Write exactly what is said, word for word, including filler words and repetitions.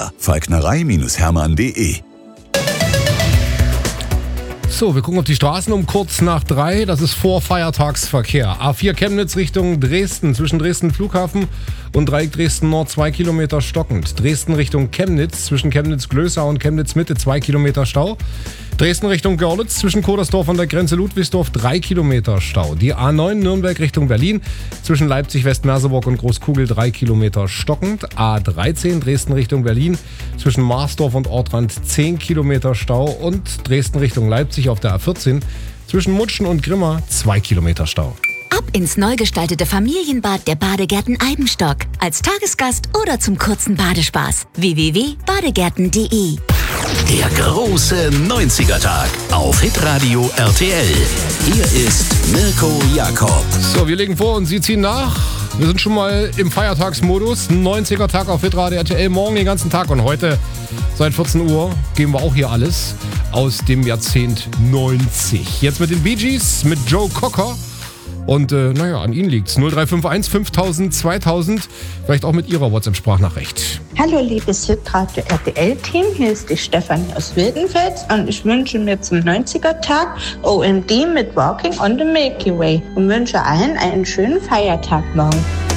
Verkehr. falknerei Hermann punkt de. So, wir gucken auf die Straßen um kurz nach drei. Das ist vor Feiertagsverkehr. A vier Chemnitz Richtung Dresden. Zwischen Dresden Flughafen und Dreieck Dresden Nord zwei Kilometer stockend. Dresden Richtung Chemnitz. Zwischen Chemnitz-Glösau und Chemnitz Mitte zwei Kilometer Stau. Dresden Richtung Görlitz. Zwischen Kodersdorf und der Grenze Ludwigsdorf drei Kilometer Stau. Die A neun Nürnberg Richtung Berlin. Zwischen Leipzig, Westmerseburg und Großkugel drei Kilometer stockend. A dreizehn Dresden Richtung Berlin. Zwischen Marsdorf und Ortrand zehn Kilometer Stau. Und Dresden Richtung Leipzig auf der A vierzehn. Zwischen Mutschen und Grimma zwei Kilometer Stau. Ab ins neu gestaltete Familienbad der Badegärten Eibenstock. Als Tagesgast oder zum kurzen Badespaß. w w w punkt badegärten punkt de. Der große neunziger-Tag auf Hitradio R T L. Hier ist Mirko Jakob. So, wir legen vor und Sie ziehen nach. Wir sind schon mal im Feiertagsmodus. neunziger-Tag auf Hitradio R T L. Morgen den ganzen Tag und heute seit vierzehn Uhr geben wir auch hier alles aus dem Jahrzehnt neunzig. Jetzt mit den Bee Gees, mit Joe Cocker. Und äh, naja, an Ihnen liegt's. null drei fünf eins fünftausend zweitausend. Vielleicht auch mit Ihrer WhatsApp-Sprachnachricht. Hallo liebes Hitradio R T L-Team, hier ist die Stefanie aus Wildenfels und ich wünsche mir zum neunziger-Tag O M D mit Walking on the Milky Way und wünsche allen einen schönen Feiertag morgen.